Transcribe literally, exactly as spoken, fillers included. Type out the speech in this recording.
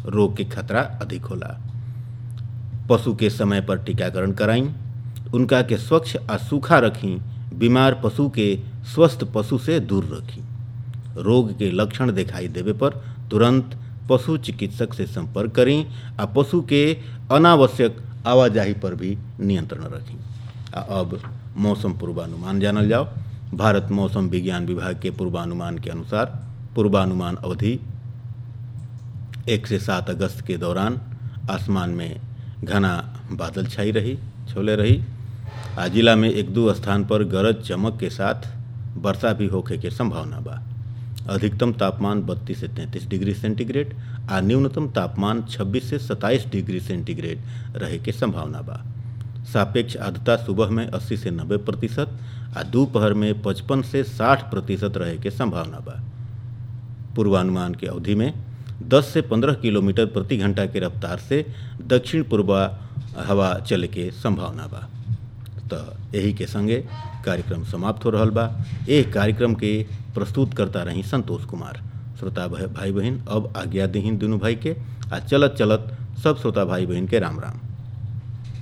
रोग के खतरा अधिक होला। पशु के समय पर टीकाकरण कराई, उनका के स्वच्छ आ सूखा रखी, बीमार पशु के स्वस्थ पशु से दूर रखी। रोग के लक्षण दिखाई देवे पर तुरंत पशु चिकित्सक से संपर्क करें आ पशु के अनावश्यक आवाजाही पर भी नियंत्रण रखें। आ अब मौसम पूर्वानुमान जानल जाओ। भारत मौसम विज्ञान विभाग के पूर्वानुमान के अनुसार पूर्वानुमान अवधि एक से सात अगस्त के दौरान आसमान में घना बादल छाई रही छोले रही। आ जिला में एक दो स्थान पर गरज चमक के साथ वर्षा भी होखे के संभावना बा। अधिकतम तापमान बत्तीस से तैंतीस डिग्री सेंटीग्रेड आ न्यूनतम तापमान छब्बीस से सत्ताईस डिग्री सेंटीग्रेड रहे के संभावना बा। सापेक्ष आर्द्रता सुबह में अस्सी से नब्बे प्रतिशत आ दोपहर में पचपन से साठ प्रतिशत रहे के संभावना बा। पूर्वानुमान के अवधि में दस से पंद्रह किलोमीटर प्रति घंटा के रफ्तार से दक्षिण पूर्व हवा चले के संभावना बा। तो यही के संगे कार्यक्रम समाप्त हो रहल बा। एह कार्यक्रम के प्रस्तुत करता रही संतोष कुमार। श्रोता भाई बहन अब आज्ञा दीहिन दुनू भाई के आ चलत चलत सब श्रोता भाई बहन के राम राम।